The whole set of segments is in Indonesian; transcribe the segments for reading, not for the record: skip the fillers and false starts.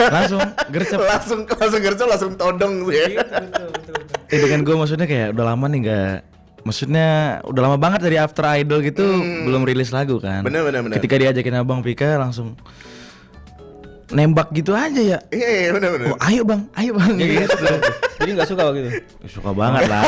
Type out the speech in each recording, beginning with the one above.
langsung gercep. langsung gercep, langsung todong tuh ya. Betul. Dengan gue maksudnya kayak udah lama nih nggak, maksudnya udah lama banget dari After Idol gitu belum rilis lagu kan. Bener. Ketika diajakin Abang Pika langsung nembak gitu aja ya. Iya, bener. Oh, ayo bang gitu. Jadi nggak suka waktu itu. Suka banget lah.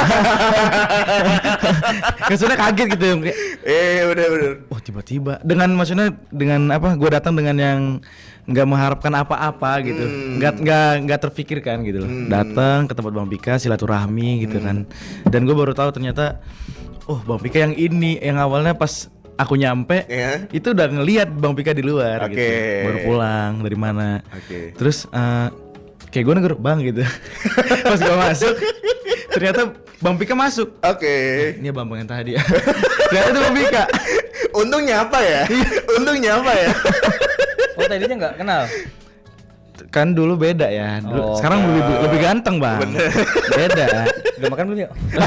Maksudnya kaget gitu kayak, Bener. wah tiba-tiba dengan maksudnya dengan apa? Gue datang dengan yang nggak mengharapkan apa-apa gitu, nggak terfikirkan gitu loh. Datang ke tempat Bang Pika silaturahmi gitu kan. Dan gue baru tahu ternyata, oh Bang Pika yang ini, yang awalnya pas aku nyampe itu udah ngelihat Bang Pika di luar gitu. Baru pulang dari mana. Terus kayak gue negur bang gitu. Pas gue masuk ternyata Bang Pika masuk. Ini abang yang tadi. Ternyata itu Bang Pika. Untungnya apa ya? Oh tadinya nggak kenal. Kan dulu beda ya. Sekarang lebih ganteng bang. Beda. Udah makan belum ya?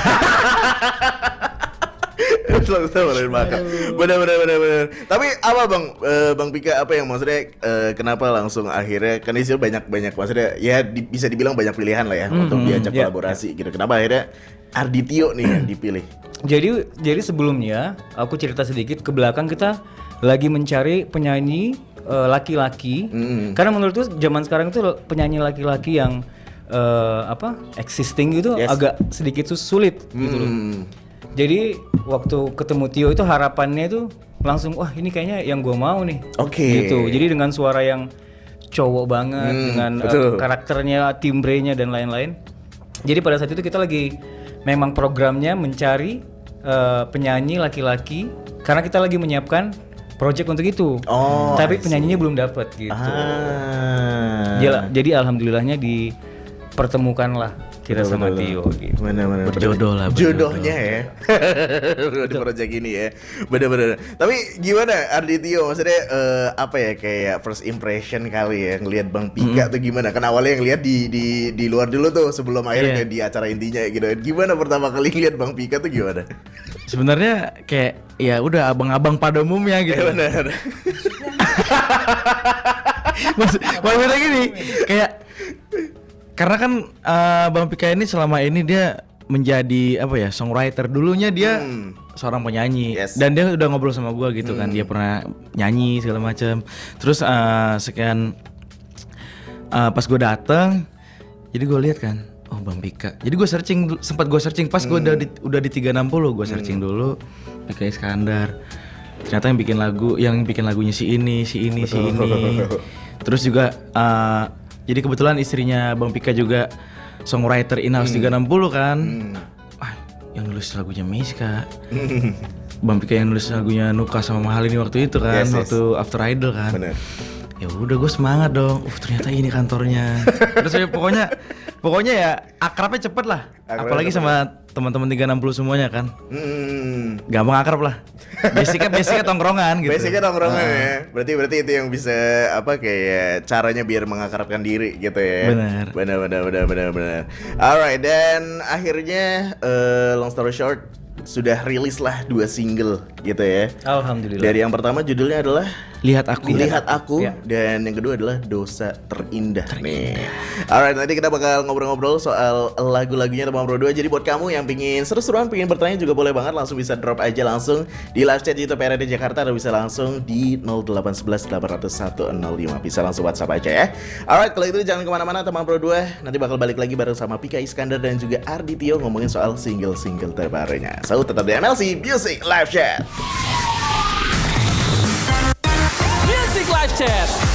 Bener. Tapi apa Bang Pika, apa yang maksudnya kenapa langsung akhirnya, kan itu banyak maksudnya ya bisa dibilang banyak pilihan lah ya untuk diajak kolaborasi gitu. Kenapa akhirnya Ardityo nih yang dipilih? Jadi sebelumnya aku cerita sedikit ke belakang, kita lagi mencari penyanyi laki-laki. Karena menurut tuh zaman sekarang tuh penyanyi laki-laki yang existing gitu agak sedikit sulit gitu loh. Jadi waktu ketemu Tio itu harapannya itu langsung wah ini kayaknya yang gue mau nih. Gitu. Jadi dengan suara yang cowok banget, dengan karakternya, timbrenya dan lain-lain. Jadi pada saat itu kita lagi memang programnya mencari penyanyi laki-laki karena kita lagi menyiapkan project untuk itu. Tapi penyanyinya belum dapat gitu. Jadi alhamdulillahnya dipertemukan lah kita sama Tio gitu. Bener. Berjodoh lah. Jodohnya ya. Di project ini ya. Bener. Tapi gimana Ardityo, maksudnya apa ya, kayak first impression kali ya ngelihat Bang Pika tuh gimana? Kan awalnya ngelihat di luar dulu tuh sebelum akhirnya di acara intinya gitu. Gimana pertama kali lihat Bang Pika tuh gimana? Sebenarnya kayak ya udah abang-abang pada umumnya gitu. Bener. Maksudnya gini, kayak karena kan Bang Pika ini selama ini dia menjadi apa ya, songwriter. Dulunya dia seorang penyanyi dan dia udah ngobrol sama gua gitu kan, dia pernah nyanyi segala macam. Terus sekian pas gua datang, jadi gua lihat kan, oh Bang Pika. Jadi gua sempat searching pas gua udah di 360, gua searching dulu Pika Iskandar. Ternyata yang bikin lagunya si ini. Terus juga jadi kebetulan istrinya Bang Pika juga songwriter in-house 360 kan. Yang nulis lagunya Miska. Bang Pika yang nulis lagunya Nuka sama Mahal ini waktu itu kan, waktu After Idol kan. Bener. Ya udah gue semangat dong. Ternyata ini kantornya. Terus saya pokoknya ya akrabnya cepet lah. Apalagi sama teman-teman 360 semuanya kan. Gampang akrab lah. Basicnya tongkrongan gitu. Basicnya tongkrongan ya. Berarti itu yang bisa apa, kayak caranya biar mengakrabkan diri gitu ya. Benar. Alright, dan akhirnya long story short sudah rilis lah 2 single gitu ya. Alhamdulillah. Dari yang pertama judulnya adalah Lihat Aku. Dan yang kedua adalah Dosa Terindah. Nih. Alright, nanti kita bakal ngobrol-ngobrol soal lagu-lagunya teman berdua. Jadi buat kamu yang pingin seru-seruan, pingin bertanya juga boleh banget, langsung bisa drop aja langsung di live chat YouTube RRD Jakarta, atau bisa langsung di 0811 800 105. Bisa langsung WhatsApp aja ya. Alright, kalau itu jangan kemana-mana teman berdua. Nanti bakal balik lagi bareng sama Pika Iskandar dan juga Ardityo ngomongin soal single-single terbarunya. So, tetap di MLC Music Live Chat. Music Live Chat.